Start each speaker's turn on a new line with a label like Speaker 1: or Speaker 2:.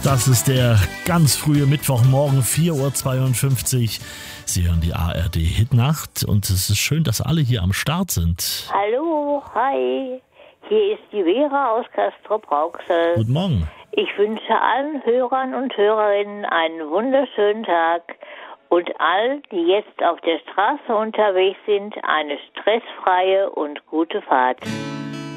Speaker 1: Das ist der ganz frühe Mittwochmorgen, 4:52 Uhr. Sie hören die ARD Hitnacht und es ist schön, dass alle hier am Start sind.
Speaker 2: Hallo, hi. Hier ist die Vera aus Castrop-Rauxel.
Speaker 1: Guten Morgen.
Speaker 2: Ich wünsche allen Hörern und Hörerinnen einen wunderschönen Tag und all, die jetzt auf der Straße unterwegs sind, eine stressfreie und gute Fahrt.